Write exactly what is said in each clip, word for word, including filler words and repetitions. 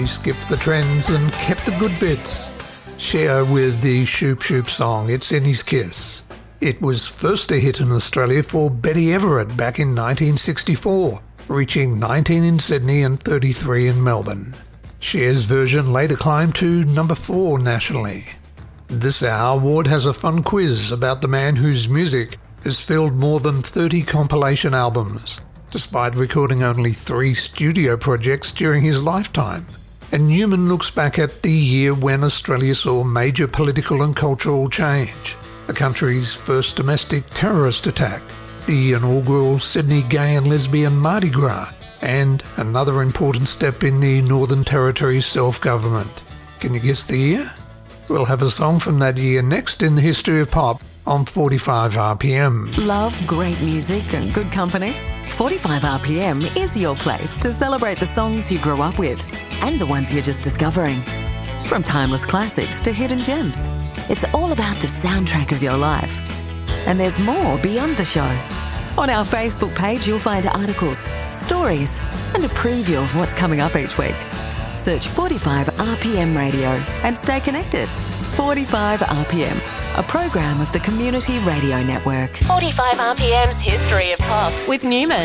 He skipped the trends and kept the good bits. Cher with the Shoop Shoop song, It's in His Kiss. It was first a hit in Australia for Betty Everett back in nineteen sixty-four, reaching nineteen in Sydney and thirty-three in Melbourne. Cher's version later climbed to number four nationally. This hour, Ward has a fun quiz about the man whose music has filled more than thirty compilation albums, despite recording only three studio projects during his lifetime. And Newman looks back at the year when Australia saw major political and cultural change, the country's first domestic terrorist attack, the inaugural Sydney Gay and Lesbian Mardi Gras, and another important step in the Northern Territory's self-government. Can you guess the year? We'll have a song from that year next in the History of Pop on forty-five R P M. Love great music and good company? forty-five R P M is your place to celebrate the songs you grew up with and the ones you're just discovering. From timeless classics to hidden gems, it's all about the soundtrack of your life. And there's more beyond the show. On our Facebook page, you'll find articles, stories, and a preview of what's coming up each week. Search forty-five R P M Radio and stay connected. forty-five R P M, a program of the Community Radio Network. forty-five R P M's History of Pop with Newman.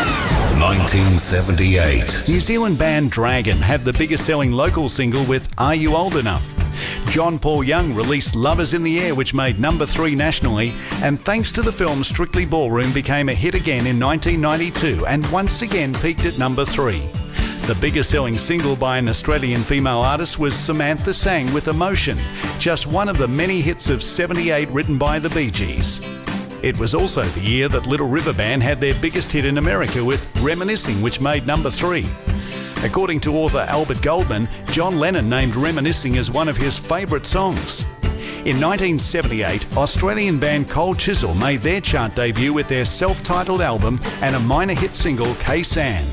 nineteen seventy-eight. New Zealand band Dragon had the biggest selling local single with Are You Old Enough? John Paul Young released Lovers in the Air, which made number three nationally, and thanks to the film Strictly Ballroom became a hit again in nineteen ninety-two and once again peaked at number three. The biggest selling single by an Australian female artist was Samantha Sang with Emotion, just one of the many hits of seventy-eight written by the Bee Gees. It was also the year that Little River Band had their biggest hit in America with Reminiscing, which made number three. According to author Albert Goldman, John Lennon named Reminiscing as one of his favourite songs. In nineteen seventy-eight, Australian band Cold Chisel made their chart debut with their self-titled album and a minor hit single, K-San.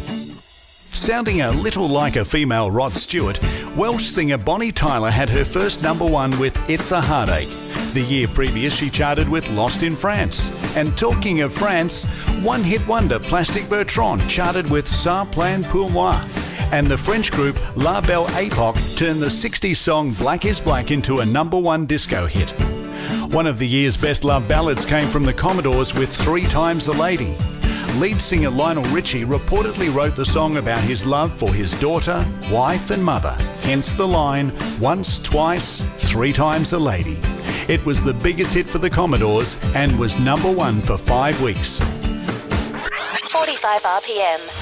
Sounding a little like a female Rod Stewart, Welsh singer Bonnie Tyler had her first number one with It's a Heartache. The year previous, she charted with Lost in France. And talking of France, one-hit wonder Plastic Bertrand charted with Ça Plane Pour Moi. And the French group La Belle Époque turned the sixties song Black is Black into a number one disco hit. One of the year's best-loved ballads came from the Commodores with Three Times a Lady. Lead singer Lionel Richie reportedly wrote the song about his love for his daughter, wife and mother, hence the line, once, twice, three times a lady. It was the biggest hit for the Commodores and was number one for five weeks. forty-five R P M.